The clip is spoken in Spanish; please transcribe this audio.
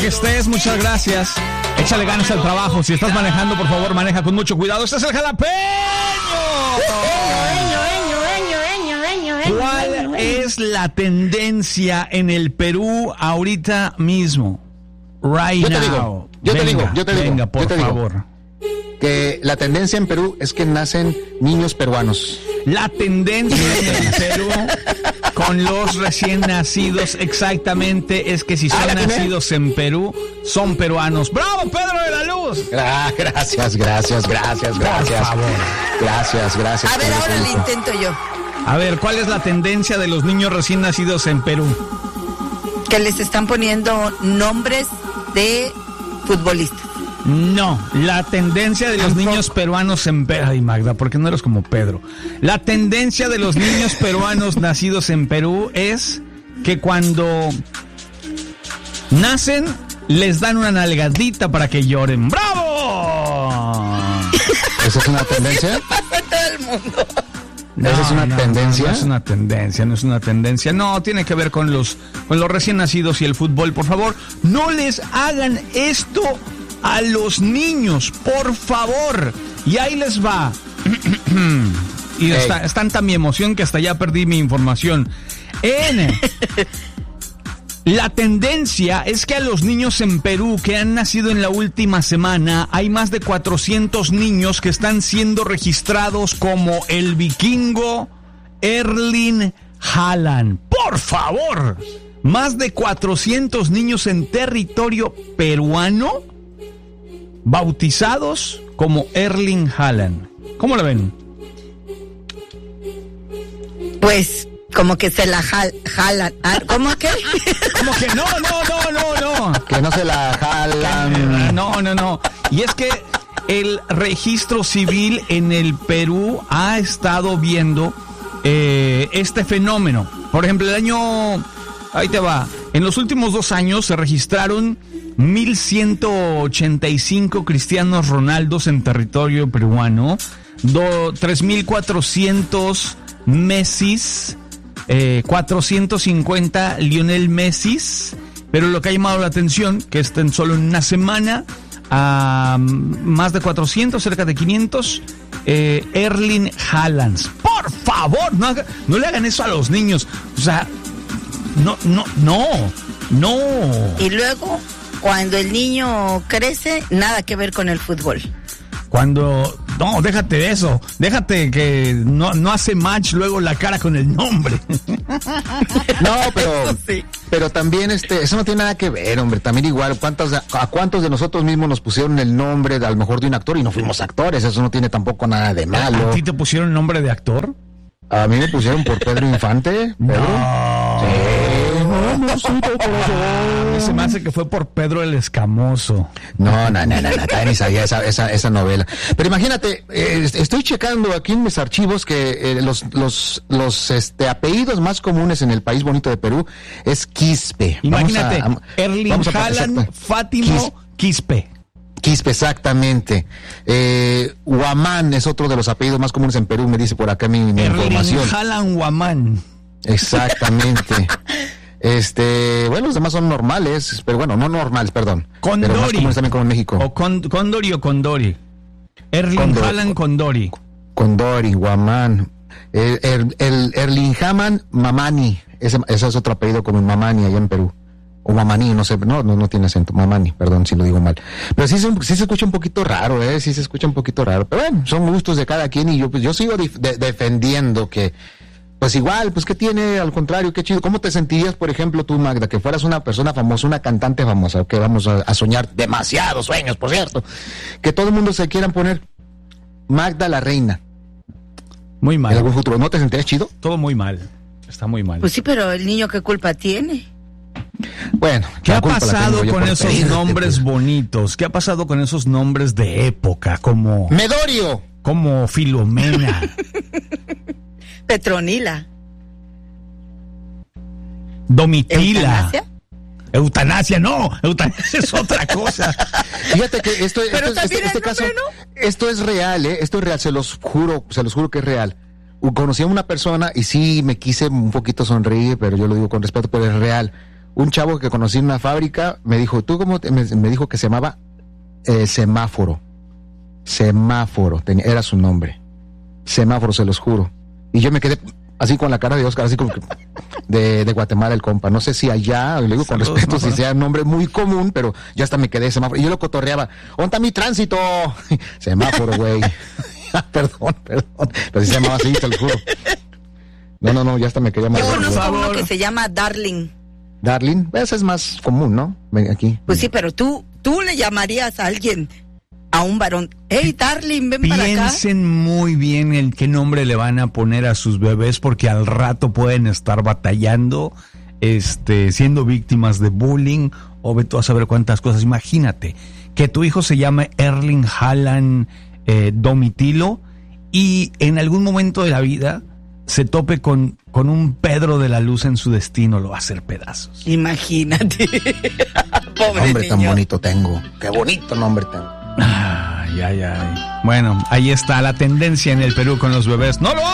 que estés, muchas gracias. Échale ganas al trabajo. Si estás manejando, por favor, maneja con mucho cuidado. ¡Este es el jalapeño! ¿Cuál es la tendencia en el Perú ahorita mismo? Right now. Yo te digo. Venga, por favor. Que la tendencia en Perú es que nacen niños peruanos. La tendencia en el Perú con los recién nacidos exactamente es que si son nacidos en Perú, son peruanos. ¡Bravo, Pedro de la Luz! Gracias. Por favor. Gracias. A ver, ahora le intento yo. A ver, ¿cuál es la tendencia de los niños recién nacidos en Perú? Que les están poniendo nombres de futbolistas. No, la tendencia de los niños peruanos en Perú... Ay, Magda, ¿por qué no eres como Pedro? La tendencia de los niños peruanos nacidos en Perú es que cuando nacen les dan una nalgadita para que lloren. ¡Bravo! ¿Esa es una tendencia? Pasa todo el mundo. ¿Esa es una tendencia? No es una tendencia. No, tiene que ver con los recién nacidos y el fútbol. Por favor, no les hagan esto a los niños, por favor. Y ahí les va. Y es tanta mi emoción que hasta ya perdí mi información. La tendencia es que a los niños en Perú que han nacido en la última semana, hay más de 400 niños que están siendo registrados como el vikingo Erling Haaland. ¡Por favor! Más de 400 niños en territorio peruano bautizados como Erling Haaland. ¿Cómo lo ven? Pues como que se la jalan. ¿Cómo que? Como que no. Que no se la jalan. No. Y es que el registro civil en el Perú ha estado viendo este fenómeno. Por ejemplo, ahí te va. En los últimos 2 años se registraron 1,185 Cristianos Ronaldos en territorio peruano, 3,400 Messis, 450 Lionel Messis, pero lo que ha llamado la atención, que estén solo en una semana, a más de 400, cerca de 500, Erling Haaland. Por favor, no le hagan eso a los niños. O sea, no. Y luego, cuando el niño crece, nada que ver con el fútbol. No, déjate de eso. Déjate que no hace match luego la cara con el nombre. No, pero también eso no tiene nada que ver, hombre. También igual, ¿a cuántos de nosotros mismos nos pusieron el nombre a lo mejor de un actor y no fuimos actores? Eso no tiene tampoco nada de malo. ¿A ti te pusieron el nombre de actor? A mí me pusieron por Pedro Infante. ¿Pedro? No. Sí. A mí se me hace que fue por Pedro el Escamoso. No, también sabía esa novela. Pero imagínate, estoy checando aquí en mis archivos que los apellidos más comunes en el país bonito de Perú es Quispe. Imagínate, Erling Haaland, Fátimo Quispe. Quispe, exactamente. Huamán es otro de los apellidos más comunes en Perú, me dice por acá mi información. Erling Haaland Huamán. Exactamente. Bueno, los demás son normales, pero bueno, no normales, perdón. Condori. Pero más comunes también como en México. O Condori o Condori. Erling Haaland Condori. Condori, Guamán. Erling Haaland Mamani. Ese es otro apellido como en Mamani allá en Perú. O Mamani, no sé, no tiene acento. Mamani, perdón si lo digo mal. Pero sí se escucha un poquito raro, sí se escucha un poquito raro. Pero bueno, son gustos de cada quien y yo sigo defendiendo que pues igual, pues ¿qué tiene? Al contrario, qué chido. ¿Cómo te sentirías, por ejemplo, tú, Magda, que fueras una persona famosa, una cantante famosa, que vamos a soñar demasiados sueños, por cierto, que todo el mundo se quieran poner Magda la Reina? Muy mal. ¿En algún futuro no te sentirías chido? Todo muy mal. Está muy mal. Pues sí, pero el niño, ¿qué culpa tiene? Bueno, ¿qué ha pasado con esos nombres bonitos? ¿Qué ha pasado con esos nombres de época como Medorio, como Filomena? Petronila. Domitila. Eutanasia, no, eutanasia es otra cosa. Fíjate que este caso, esto es real, esto es real, se los juro que es real. Conocí a una persona y sí me quise un poquito sonreír, pero yo lo digo con respeto, pero es real. Un chavo que conocí en una fábrica me dijo, ¿tú cómo me dijo que se llamaba Semáforo? Semáforo, era su nombre. Semáforo, se los juro. Y yo me quedé así con la cara de Oscar, así como que de Guatemala el compa. No sé si allá, le digo con respeto, si sea un nombre muy común, pero ya hasta me quedé Semáforo. Y yo lo cotorreaba, ¿dónde está mi tránsito? Semáforo, güey. Perdón. Pero si se llamaba así, te lo juro. No, ya hasta me quedé más. Yo conozco uno que se llama Darling. Darling, ese es más común, ¿no? Ven aquí. Pues sí, pero tú le llamarías a alguien, a un varón, hey, Darling, ven para acá. Piensen muy bien en qué nombre le van a poner a sus bebés, porque al rato pueden estar batallando, siendo víctimas de bullying, o ve tú a saber cuántas cosas. Imagínate que tu hijo se llame Erling Haaland Domitilo y en algún momento de la vida se tope con un Pedro de la Luz en su destino, lo va a hacer pedazos. Imagínate. Pobre nombre niño. tan bonito tengo. Qué bonito nombre tengo. Ay. Bueno, ahí está la tendencia en el Perú con los bebés. ¡No lo